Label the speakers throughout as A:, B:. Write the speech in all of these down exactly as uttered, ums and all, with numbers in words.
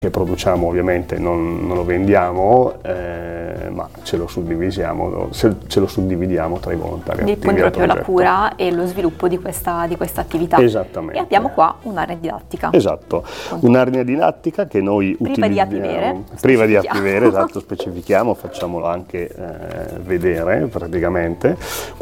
A: che produciamo ovviamente non, non lo vendiamo, eh, ma ce lo suddivisiamo, ce, ce lo suddividiamo tra i volontari
B: Quindi
A: attivi
B: poi
A: al
B: proprio la
A: progetto.
B: cura e lo sviluppo di questa, di questa attività.
A: Esattamente.
B: E abbiamo qua un'area didattica.
A: Esatto, un'area didattica che noi
B: priva
A: utilizziamo.
B: Di api vere,
A: priva di api vere, esatto, specifichiamo, facciamolo anche eh, vedere praticamente.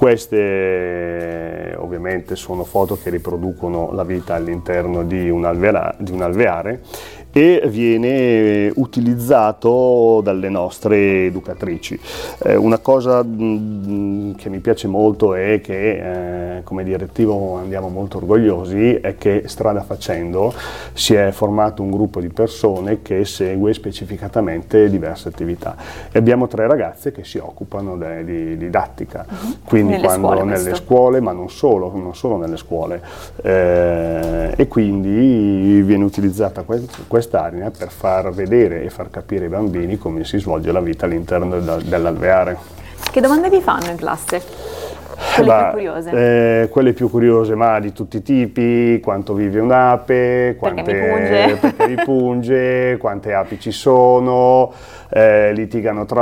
A: Queste ovviamente sono foto che riproducono la vita all'interno di un, alvera, di un alveare, e viene utilizzato dalle nostre educatrici. Eh, una cosa mh, che mi piace molto e che eh, come direttivo andiamo molto orgogliosi è che strada facendo si è formato un gruppo di persone che segue specificatamente diverse attività, e abbiamo tre ragazze che si occupano de, di didattica, uh-huh. quindi
B: nelle
A: quando
B: scuole,
A: nelle
B: questo.
A: scuole, ma non solo, non solo nelle scuole, eh, e quindi viene utilizzata questa quest'area per far vedere e far capire ai bambini come si svolge la vita all'interno del, dell'alveare.
B: Che domande vi fanno in classe? Quelle
A: bah,
B: più curiose?
A: Eh, quelle più curiose, ma di tutti i tipi: quanto vive un'ape, quante,
B: perché mi punge,
A: perché mi punge, quante api ci sono, eh, litigano tra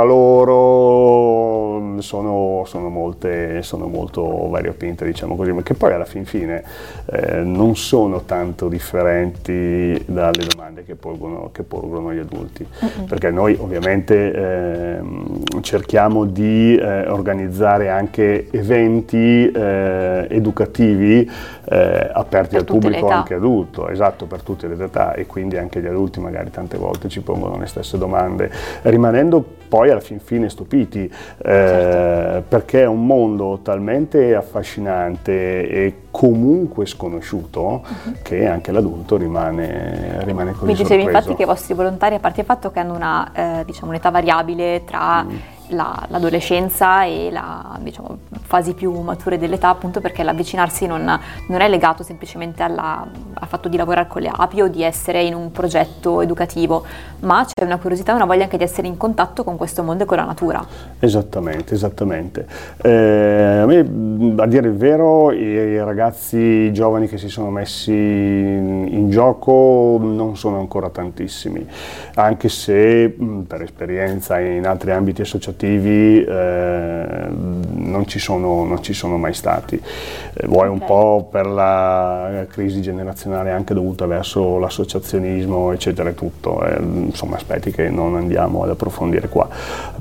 A: loro, sono, sono, molte, sono molto variopinte, diciamo così, ma che poi alla fin fine eh, non sono tanto differenti dalle domande che porgono, che porgono gli adulti, mm-hmm. perché noi ovviamente eh, cerchiamo di eh, organizzare anche eventi Eh, educativi eh, aperti
B: per
A: al pubblico anche
B: età.
A: adulto, esatto, per tutte le età, e quindi anche gli adulti magari tante volte ci pongono le stesse domande, rimanendo poi alla fin fine stupiti, eh, certo. perché è un mondo talmente affascinante e comunque sconosciuto uh-huh. che anche l'adulto rimane, rimane così
B: Mi dicevi
A: sorpreso.
B: infatti che i vostri volontari, a parte il fatto che hanno una, eh, diciamo, un'età variabile tra mm. La, l'adolescenza e la, diciamo, fasi più mature dell'età, appunto perché l'avvicinarsi non, non è legato semplicemente alla, al fatto di lavorare con le api o di essere in un progetto educativo, ma c'è una curiosità e una voglia anche di essere in contatto con questo mondo e con la natura.
A: Esattamente, esattamente. Eh, a me, a dire il vero, i, i ragazzi giovani che si sono messi in, in gioco non sono ancora tantissimi, anche se per esperienza in altri ambiti associativi Eh, non, ci sono, non ci sono mai stati, eh, vuoi okay. un po' per la crisi generazionale anche dovuta verso l'associazionismo eccetera e tutto, eh, insomma aspetti che non andiamo ad approfondire qua,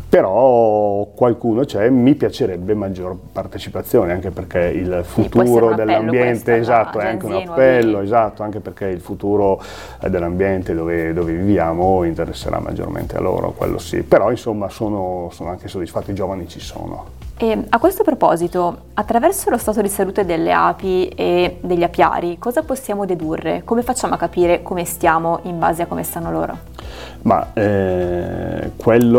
A: però qualcuno c'è, mi piacerebbe maggior partecipazione, anche perché il futuro dell'ambiente, esatto, è anche un appello, nuovi... esatto, anche perché il futuro dell'ambiente dove, dove viviamo interesserà maggiormente a loro, quello sì, però insomma sono, sono anche soddisfatti, i giovani ci sono.
B: E a questo proposito, attraverso lo stato di salute delle api e degli apiari, cosa possiamo dedurre? Come facciamo a capire come stiamo in base a come stanno loro?
A: Ma eh,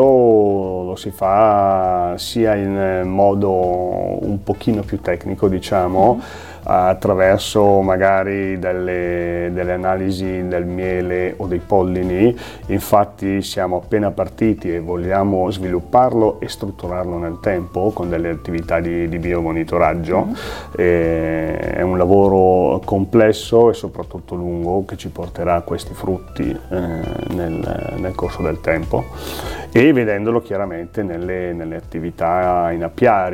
A: quello lo si fa sia in modo un pochino più tecnico, diciamo, mm-hmm. attraverso magari delle, delle analisi del miele o dei pollini. Infatti siamo appena partiti e vogliamo svilupparlo e strutturarlo nel tempo con delle attività di, di biomonitoraggio. Mm-hmm. E, è un lavoro complesso e soprattutto lungo che ci porterà a questi frutti eh, nel, nel corso del tempo, e vedendolo chiaramente nelle, nelle attività in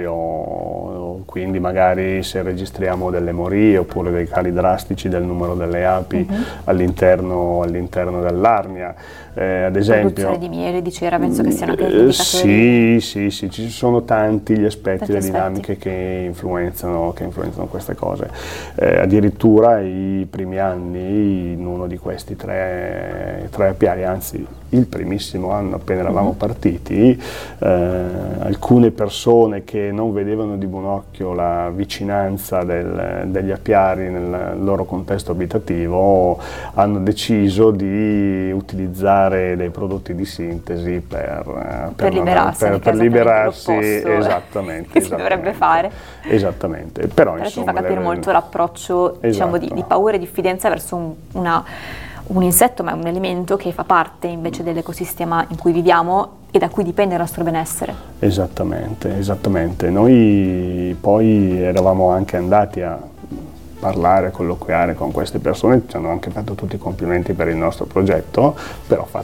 A: apiario, quindi magari se registriamo delle morie oppure dei cali drastici del numero delle api uh-huh. all'interno, all'interno dell'arnia, eh, ad esempio.
B: Produzione di miele, di cera, penso che siano anche
A: eh, sì, sì, sì, ci sono tanti gli aspetti,
B: tanti
A: le
B: aspetti.
A: dinamiche che influenzano, che influenzano queste cose. Eh, addirittura i primi anni in uno di questi tre, tre apiari, anzi il primissimo anno appena eravamo uh-huh. partiti, eh, alcune persone che non vedevano di buon occhio la vicinanza del, degli apiari nel loro contesto abitativo hanno deciso di utilizzare dei prodotti di sintesi per, per,
B: per liberarsi,
A: per, per liberarsi
B: che
A: esattamente,
B: si
A: esattamente,
B: dovrebbe fare.
A: Esattamente, però,
B: però
A: insomma,
B: ci fa capire
A: deve...
B: molto l'approccio, diciamo,
A: esatto.
B: di, di paura e diffidenza verso un, una un insetto, ma è un elemento che fa parte invece dell'ecosistema in cui viviamo e da cui dipende il nostro benessere.
A: Esattamente, esattamente. Noi poi eravamo anche andati a parlare, colloquiare con queste persone, ci hanno anche fatto tutti i complimenti per il nostro progetto, però